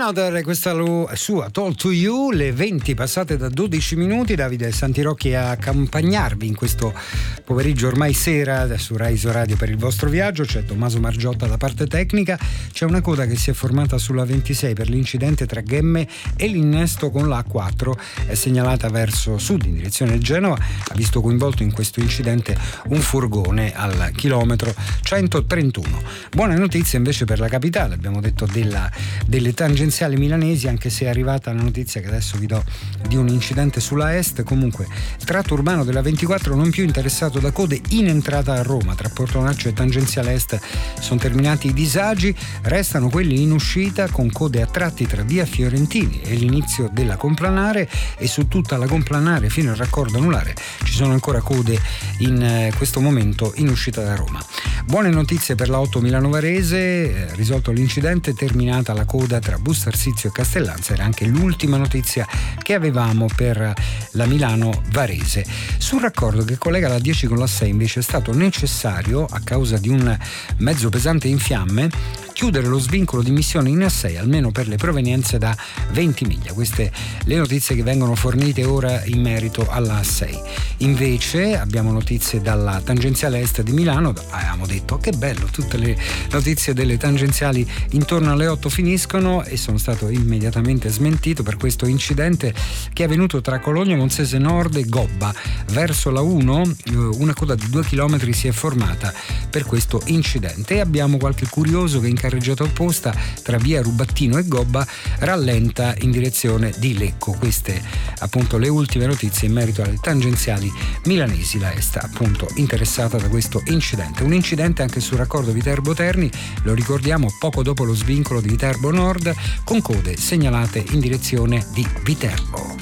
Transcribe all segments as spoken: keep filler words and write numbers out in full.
Another, questa lo, sua Told to You, le venti passate da dodici minuti. Davide Santirocchi a accompagnarvi in questo pomeriggio ormai sera su Raiso Radio per il vostro viaggio. C'è Tommaso Margiotta alla parte tecnica. C'è una coda che si è formata sulla ventisei per l'incidente tra Ghemme e l'innesto con la A quattro, è segnalata verso sud in direzione Genova. Ha visto coinvolto in questo incidente un furgone al chilometro centotrentuno. Buone notizie invece per la capitale, abbiamo detto della, delle tangenziali milanesi, anche se è arrivata la notizia che adesso vi do di un incidente sulla Est. Comunque il tratto urbano della ventiquattro non più interessato da code in entrata a Roma. Tra Portonaccio e tangenziale Est sono terminati i disagi, restano quelli in uscita con code a tratti tra via Fiorentini e l'inizio della Complanare, e su tutta la Complanare fino al raccordo anulare ci sono ancora code in eh, questo momento in uscita da Roma. Buone notizie per la otto Milano Varese, eh, risolto l'incidente, terminata la coda tra Busto Arsizio e Castellanza. Era anche l'ultima notizia che avevamo per la Milano Varese. Sul raccordo che collega la dieci con la sei invece è stato necessario, a causa di un mezzo pesante in fiamme, chiudere lo svincolo di missione in A sei almeno per le provenienze da Ventimiglia. Queste le notizie che vengono fornite ora in merito alla A sei. Invece abbiamo notizie dalla tangenziale est di Milano. Avevamo detto che bello, tutte le notizie delle tangenziali intorno alle otto finiscono, e sono stato immediatamente smentito per questo incidente che è avvenuto tra Cologno Monzese Nord e Gobba verso la uno. Una coda di due chilometri si è formata per questo incidente, e abbiamo qualche curioso che in carreggiata opposta tra via Rubattino e Gobba rallenta in direzione di Lecco. Queste appunto le ultime notizie in merito alle tangenziali milanesi. La Est appunto interessata da questo incidente. Un incidente anche sul raccordo Viterbo Terni, lo ricordiamo, poco dopo lo svincolo di Viterbo Nord, con code segnalate in direzione di Viterbo.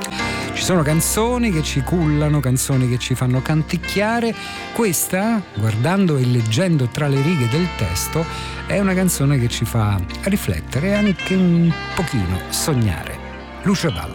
Ci sono canzoni che ci cullano, canzoni che ci fanno canticchiare. Questa, guardando e leggendo tra le righe del testo, è una canzone che ci fa riflettere e anche un pochino sognare. Lucio Dalla.